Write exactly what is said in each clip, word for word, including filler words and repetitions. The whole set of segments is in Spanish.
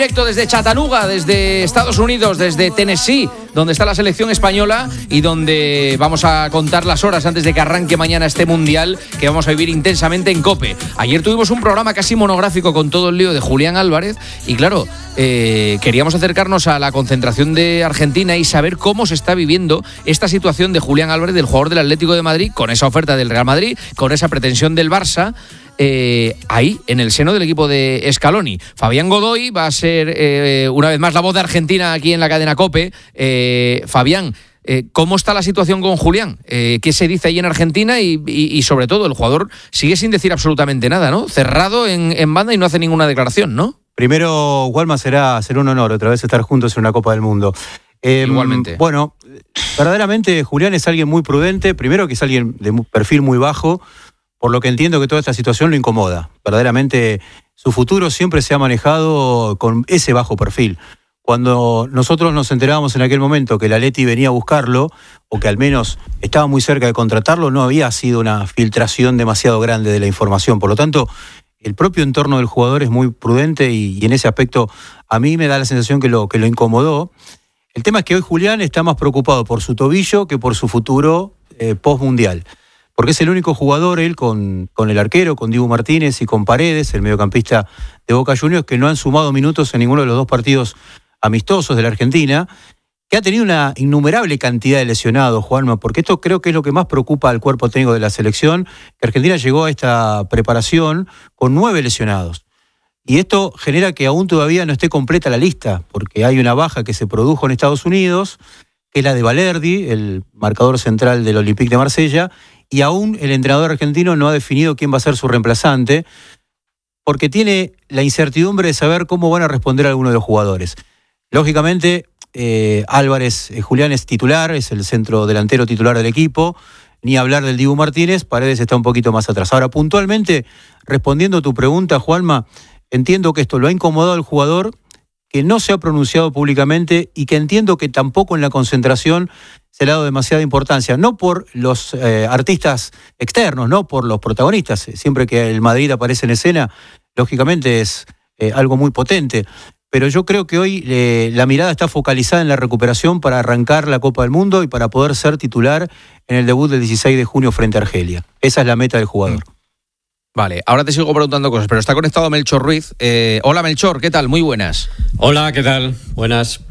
Directo desde Chattanooga, desde Estados Unidos, desde Tennessee, donde está la selección española y donde vamos a contar las horas antes de que arranque mañana este mundial que vamos a vivir intensamente en COPE. Ayer tuvimos un programa casi monográfico con todo el lío de Julián Álvarez y claro, eh, queríamos acercarnos a la concentración de Argentina y saber cómo se está viviendo esta situación de Julián Álvarez, del jugador del Atlético de Madrid, con esa oferta del Real Madrid, con esa pretensión del Barça. Eh, ahí, en el seno del equipo de Scaloni. Fabián Godoy va a ser eh, una vez más la voz de Argentina aquí en la cadena COPE. Eh, Fabián, eh, ¿cómo está la situación con Julián? Eh, ¿Qué se dice ahí en Argentina? Y, y, y sobre todo, el jugador sigue sin decir absolutamente nada, ¿no? Cerrado en, en banda y no hace ninguna declaración, ¿no? Primero, Walma, será, será un honor otra vez estar juntos en una Copa del Mundo. Eh, Igualmente. Bueno, verdaderamente Julián es alguien muy prudente. Primero que es alguien de perfil muy bajo, por lo que entiendo que toda esta situación lo incomoda. Verdaderamente su futuro siempre se ha manejado con ese bajo perfil. Cuando nosotros nos enterábamos en aquel momento que el Atleti venía a buscarlo, o que al menos estaba muy cerca de contratarlo, no había sido una filtración demasiado grande de la información. Por lo tanto, el propio entorno del jugador es muy prudente y, y en ese aspecto a mí me da la sensación que lo, que lo incomodó. El tema es que hoy Julián está más preocupado por su tobillo que por su futuro eh, post-mundial. Porque es el único jugador, él, con, con el arquero, con Dibu Martínez y con Paredes, el mediocampista de Boca Juniors, que no han sumado minutos en ninguno de los dos partidos amistosos de la Argentina, que ha tenido una innumerable cantidad de lesionados, Juanma, porque esto creo que es lo que más preocupa al cuerpo técnico de la selección, que Argentina llegó a esta preparación con nueve lesionados. Y esto genera que aún todavía no esté completa la lista, porque hay una baja que se produjo en Estados Unidos, que es la de Balerdi, el marcador central del Olympique de Marsella, y aún el entrenador argentino no ha definido quién va a ser su reemplazante, porque tiene la incertidumbre de saber cómo van a responder algunos de los jugadores. Lógicamente, eh, Álvarez, eh, Julián es titular, es el centro delantero titular del equipo, ni hablar del Dibu Martínez, Paredes está un poquito más atrás. Ahora, puntualmente, respondiendo a tu pregunta, Juanma, entiendo que esto lo ha incomodado al jugador, que no se ha pronunciado públicamente y que entiendo que tampoco en la concentración se le ha dado demasiada importancia, no por los eh, artistas externos, no por los protagonistas. Siempre que el Madrid aparece en escena, lógicamente es eh, algo muy potente, pero yo creo que hoy eh, la mirada está focalizada en la recuperación para arrancar la Copa del Mundo y para poder ser titular en el debut del dieciséis de junio frente a Argelia. Esa es la meta del jugador. Mm. Vale, ahora te sigo preguntando cosas, pero está conectado Melchor Ruiz. Eh, hola Melchor, ¿qué tal? Muy buenas. Hola, ¿qué tal? Buenas.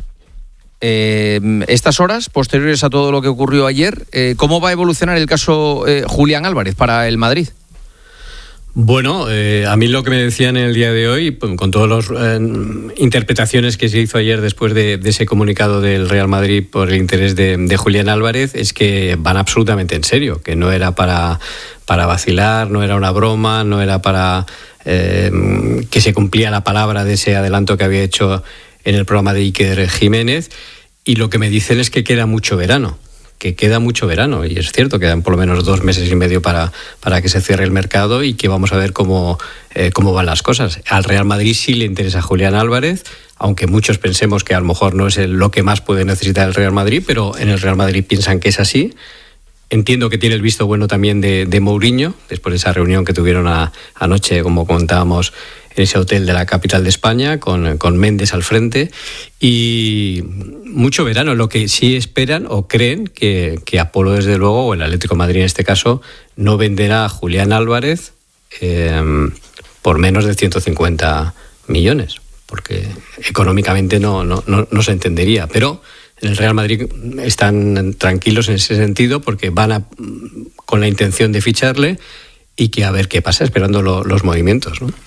Eh, estas horas, posteriores a todo lo que ocurrió ayer, eh, ¿cómo va a evolucionar el caso eh, Julián Álvarez para el Madrid? Bueno, eh, a mí lo que me decían en el día de hoy, con todas las eh, interpretaciones que se hizo ayer después de, de ese comunicado del Real Madrid por el interés de, de Julián Álvarez, es que van absolutamente en serio, que no era para, para vacilar, no era una broma, no era para eh, que se cumplía la palabra de ese adelanto que había hecho en el programa de Iker Jiménez, y lo que me dicen es que queda mucho verano. que queda mucho verano, y es cierto, quedan por lo menos dos meses y medio para, para que se cierre el mercado y que vamos a ver cómo, eh, cómo van las cosas. Al Real Madrid sí le interesa Julián Álvarez, aunque muchos pensemos que a lo mejor no es el, lo que más puede necesitar el Real Madrid, pero en el Real Madrid piensan que es así. Entiendo que tiene el visto bueno también de, de Mourinho, después de esa reunión que tuvieron a, anoche, como comentábamos, en ese hotel de la capital de España, con, con Méndez al frente, y mucho verano. Lo que sí esperan o creen que, que Apolo, desde luego, o el Atlético de Madrid en este caso, no venderá a Julián Álvarez eh, por menos de ciento cincuenta millones, porque económicamente no, no, no, no se entendería, pero en el Real Madrid están tranquilos en ese sentido porque van a, con la intención de ficharle y que a ver qué pasa, esperando lo, los movimientos, ¿no?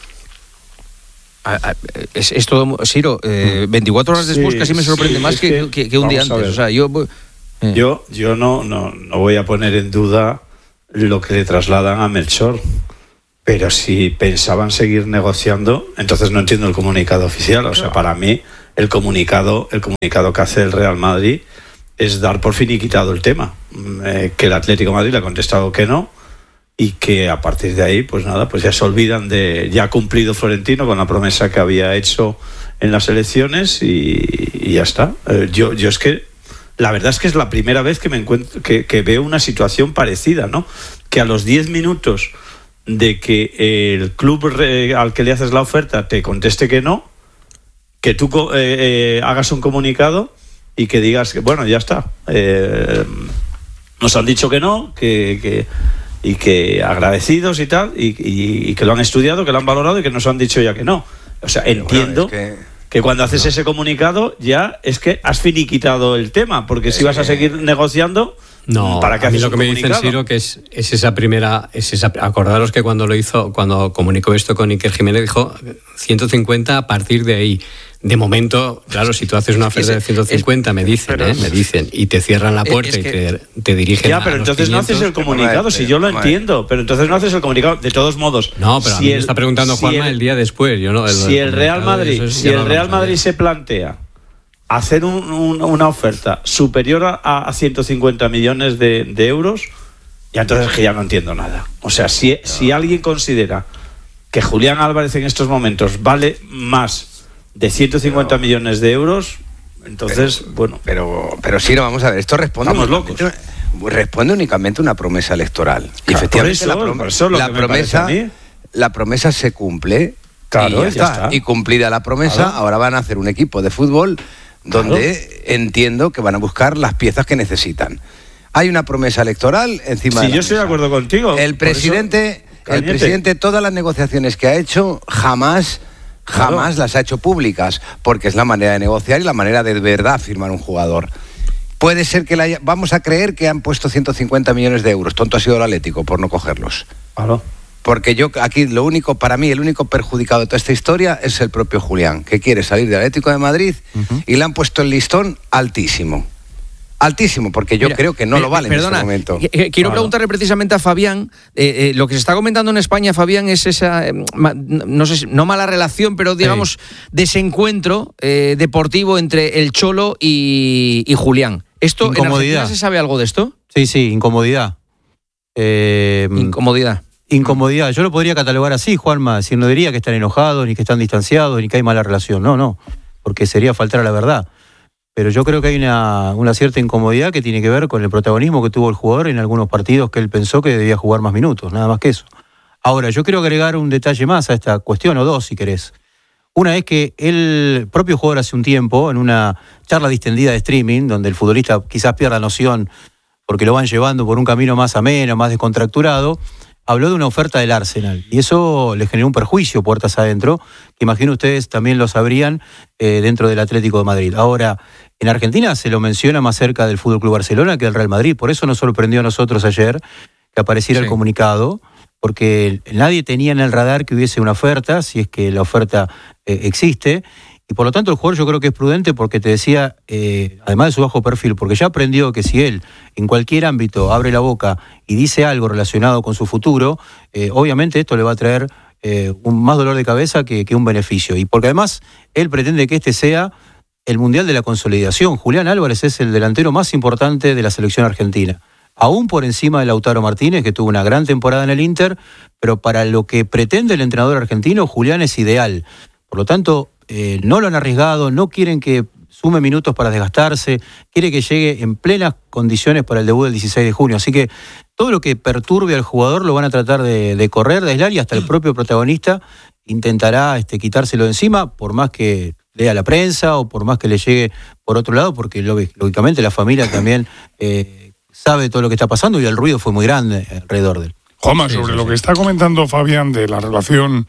Es, es todo, Siro, eh, veinticuatro horas después sí, casi me sorprende sí, más que, que, que, que un día antes. O sea, yo, eh. yo, yo no, no, no voy a poner en duda lo que le trasladan a Melchor, pero si pensaban seguir negociando, entonces no entiendo el comunicado oficial. O sea, para mí el comunicado, el comunicado que hace el Real Madrid es dar por finiquitado el tema, eh, que el Atlético de Madrid le ha contestado que no, y que a partir de ahí, pues nada, pues ya se olvidan de, ya ha cumplido Florentino con la promesa que había hecho en las elecciones y, y ya está. Eh, yo, yo es que la verdad es que es la primera vez que me encuentro, que, que veo una situación parecida, ¿no? Que a los diez minutos de que el club re, al que le haces la oferta te conteste que no, que tú eh, eh, hagas un comunicado y que digas que, bueno, ya está. Eh, nos han dicho que no, que, que y que agradecidos y tal, y, y, y que lo han estudiado, que lo han valorado y que nos han dicho ya que no. O sea, pero entiendo bueno, es que, que cuando haces no. ese comunicado ya es que has finiquitado el tema, porque es si vas a seguir negociando... No, ¿para qué a mí lo que me dicen, Ciro, que es, es esa primera, es esa, acordaros que cuando lo hizo, cuando comunicó esto con Iker Jiménez, dijo ciento cincuenta a partir de ahí. De momento, claro, si tú haces una oferta de ciento cincuenta, es, me dicen, pero, ¿eh? me dicen, y te cierran la puerta y te, te dirigen ya, pero a entonces no haces el comunicado, si yo lo entiendo, pero entonces no haces el comunicado, de todos modos. No, pero si a mí el, me está preguntando Juanma el, el día después. Yo no, el, si el Real Madrid, si el Real Madrid se plantea hacer un, un, una oferta superior a, a ciento cincuenta millones de, de euros, y entonces es que ya no entiendo nada. O sea, si, no. si alguien considera que Julián Álvarez en estos momentos vale más de ciento cincuenta pero, millones de euros, entonces, pero, bueno. Pero, pero sí, no, vamos a ver, esto responde. Estamos locos. Responde únicamente a una promesa electoral. Claro, y efectivamente, por eso, la, prom- por eso la promesa, la promesa se cumple. Claro, y ya, ya está. está. Y cumplida la promesa, claro. Ahora van a hacer un equipo de fútbol donde claro. entiendo que van a buscar las piezas que necesitan. Hay una promesa electoral encima sí, de la yo estoy de acuerdo contigo. El presidente, eso, el presidente, todas las negociaciones que ha hecho, jamás, claro. jamás las ha hecho públicas, porque es la manera de negociar y la manera de, de verdad firmar un jugador. Puede ser que la haya, vamos a creer que han puesto ciento cincuenta millones de euros. Tonto ha sido el Atlético por no cogerlos. Claro. Porque yo aquí lo único, para mí, el único perjudicado de toda esta historia es el propio Julián, que quiere salir del Atlético de Madrid uh-huh. y le han puesto el listón altísimo. Altísimo, porque yo mira, creo que no mira, lo vale perdona, en este momento. Quiero claro. preguntarle precisamente a Fabián, eh, eh, lo que se está comentando en España, Fabián, es esa, eh, ma, no sé, no mala relación, pero digamos, sí. desencuentro eh, deportivo entre el Cholo y, y Julián. ¿Esto en Argentina se sabe algo de esto? Sí, sí, incomodidad. Eh, incomodidad. Incomodidad. Yo lo podría catalogar así, Juanma, si no diría que están enojados, ni que están distanciados, ni que hay mala relación. No, no, porque sería faltar a la verdad. Pero yo creo que hay una, una cierta incomodidad que tiene que ver con el protagonismo que tuvo el jugador en algunos partidos que él pensó que debía jugar más minutos, nada más que eso. Ahora, yo quiero agregar un detalle más a esta cuestión, o dos si querés. Una es que el propio jugador hace un tiempo, en una charla distendida de streaming, donde el futbolista quizás pierda noción porque lo van llevando por un camino más ameno, más descontracturado, habló de una oferta del Arsenal, y eso le generó un perjuicio puertas adentro, que imagino ustedes también lo sabrían eh, dentro del Atlético de Madrid. Ahora, en Argentina se lo menciona más cerca del F C Barcelona que del Real Madrid, por eso nos sorprendió a nosotros ayer que apareciera sí. el comunicado, porque nadie tenía en el radar que hubiese una oferta, si es que la oferta eh, existe, y por lo tanto el jugador yo creo que es prudente porque te decía, eh, además de su bajo perfil, porque ya aprendió que si él en cualquier ámbito abre la boca y dice algo relacionado con su futuro, eh, obviamente esto le va a traer eh, un, más dolor de cabeza que, que un beneficio. Y porque además él pretende que este sea el Mundial de la Consolidación. Julián Álvarez es el delantero más importante de la selección argentina, aún por encima de Lautaro Martínez, que tuvo una gran temporada en el Inter, pero para lo que pretende el entrenador argentino, Julián es ideal. Por lo tanto, eh, no lo han arriesgado, no quieren que sume minutos para desgastarse, quiere que llegue en plenas condiciones para el debut del dieciséis de junio. Así que todo lo que perturbe al jugador lo van a tratar de, de correr, de aislar, y hasta el propio protagonista intentará este, quitárselo de encima, por más que lea la prensa o por más que le llegue por otro lado, porque lógicamente la familia también eh, sabe todo lo que está pasando y el ruido fue muy grande alrededor de él. Juanma, sobre sí, sí, lo sí. que está comentando Fabián de la relación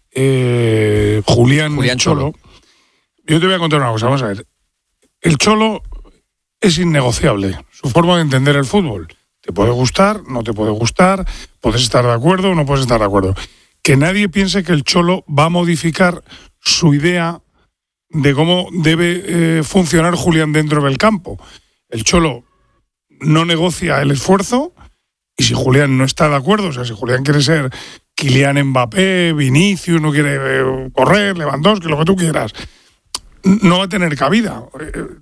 eh, Julián, Julián Cholo, Cholo, yo te voy a contar una cosa, vamos a ver. El Cholo es innegociable, su forma de entender el fútbol. Te puede gustar, no te puede gustar, puedes estar de acuerdo o no puedes estar de acuerdo. Que nadie piense que el Cholo va a modificar su idea de cómo debe eh, funcionar Julián dentro del campo. El Cholo no negocia el esfuerzo, y si Julián no está de acuerdo, o sea, si Julián quiere ser Kylian Mbappé, Vinicius, no quiere eh, correr, Lewandowski, lo que tú quieras, no va a tener cabida.